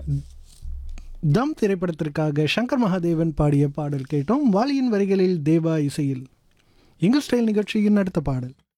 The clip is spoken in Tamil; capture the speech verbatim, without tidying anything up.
தம் திரைப்படத்திற்காக சங்கர் மகாதேவன் பாடிய பாடல் கேட்டோம். வாலியின் வரிகளில் தேவா இசையில். எங்கள் ஸ்டைல் நிகழ்ச்சியின் அடுத்த பாடல்